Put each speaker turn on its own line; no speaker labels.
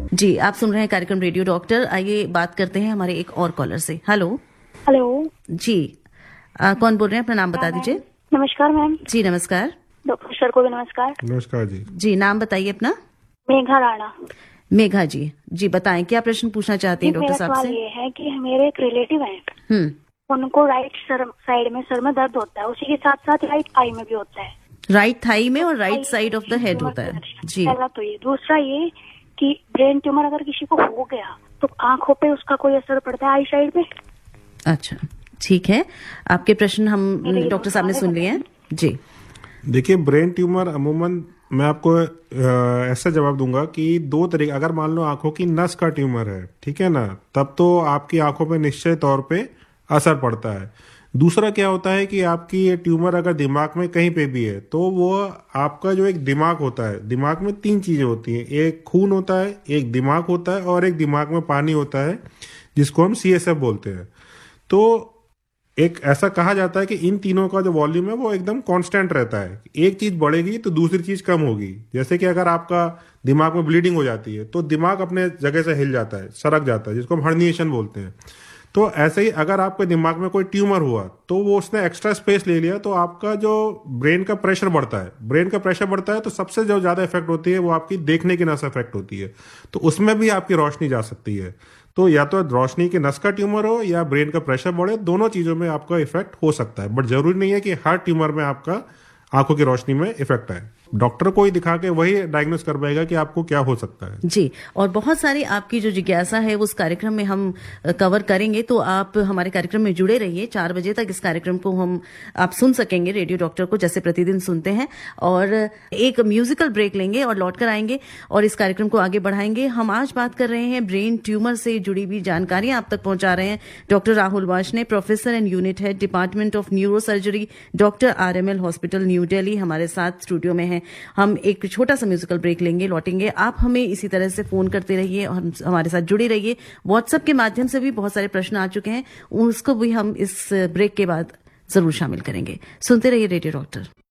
जी, आप सुन रहे हैं कार्यक्रम रेडियो डॉक्टर। आइए बात करते हैं हमारे एक और कॉलर से। हेलो।
हेलो
जी, कौन बोल रहे हैं? अपना नाम बता दीजिए।
नमस्कार मैम।
जी नमस्कार।
डॉक्टर सर को भी नमस्कार।
नमस्कार जी।
जी, नाम बताइए अपना।
मेघा राणा।
मेघा जी, जी बताएं क्या प्रश्न पूछना चाहती हैं डॉक्टर साहब से?
मेरा सवाल ये है कि मेरे एक रिलेटिव हैं, उनको राइट साइड में सर में दर्द होता है, उसी के साथ साथ राइट आई में भी होता है।
राइट थाई में और right side of the head होता है जी।
पहला तो ये, दूसरा ये कि ब्रेन ट्यूमर अगर किसी को हो गया तो आंखों पे उसका कोई असर पड़ता है आई साइड में?
अच्छा, ठीक है, आपके प्रश्न हम डॉक्टर साहब ने सुन लिए हैं जी।
देखिए, ब्रेन ट्यूमर अमूमन मैं आपको ऐसा जवाब दूंगा कि दो तरीके, अगर मान लो आंखों की नस का ट्यूमर है, ठीक है ना, तब तो आपकी आंखों पे निश्चय तौर पे असर पड़ता है। दूसरा क्या होता है कि आपकी ये ट्यूमर अगर दिमाग में कहीं पे भी है तो वो आपका जो एक दिमाग होता है, दिमाग में तीन चीजें होती हैं, एक खून होता है, एक दिमाग होता है और एक दिमाग में पानी होता है जिसको हम CSF बोलते हैं। तो एक ऐसा कहा जाता है कि इन तीनों का जो वॉल्यूम है वो एकदम कांस्टेंट रहता है, एक चीज बढ़ेगी तो दूसरी चीज कम होगी। जैसे कि अगर आपका दिमाग में ब्लीडिंग हो जाती है तो दिमाग अपने जगह से हिल जाता है, सरक जाता है, जिसको हम हर्निएशन बोलते हैं। तो ऐसे ही अगर आपके दिमाग में कोई ट्यूमर हुआ तो वो उसने एक्स्ट्रा स्पेस ले लिया तो आपका जो ब्रेन का प्रेशर बढ़ता है, ब्रेन का प्रेशर बढ़ता है तो सबसे जो ज्यादा इफेक्ट होती है वो आपकी देखने की नस इफेक्ट होती है, तो उसमें भी आपकी रोशनी जा सकती है। तो या तो रोशनी की नस का ट्यूमर हो या ब्रेन का प्रेशर बढ़े, दोनों चीजों में आपका इफेक्ट हो सकता है, बट जरूरी नहीं है कि हर ट्यूमर में आपका आंखों की रोशनी में इफेक्ट आए। डॉक्टर को ही दिखा के वही डायग्नोस कर पाएगा कि आपको क्या हो सकता है
जी। और बहुत सारी आपकी जो जिज्ञासा है उस कार्यक्रम में हम कवर करेंगे, तो आप हमारे कार्यक्रम में जुड़े रहिए। 4 बजे तक इस कार्यक्रम को आप सुन सकेंगे रेडियो डॉक्टर को, जैसे प्रतिदिन सुनते हैं। और एक म्यूजिकल ब्रेक लेंगे और लौट कर आएंगे और इस कार्यक्रम को आगे बढ़ाएंगे। हम आज बात कर रहे हैं ब्रेन ट्यूमर से जुड़ी हुई जानकारियां आप तक पहुंचा रहे हैं doctor Rahul Varshney, professor and unit head, department of neuro surgery, doctor RML hospital, new Delhi, हमारे साथ स्टूडियो में है। हम एक छोटा सा म्यूजिकल ब्रेक लेंगे, लौटेंगे। आप हमें इसी तरह से फोन करते रहिए और हमारे साथ जुड़े रहिए। व्हाट्सएप के माध्यम से भी बहुत सारे प्रश्न आ चुके हैं, उसको भी हम इस ब्रेक के बाद जरूर शामिल करेंगे। सुनते रहिए रेडियो डॉक्टर।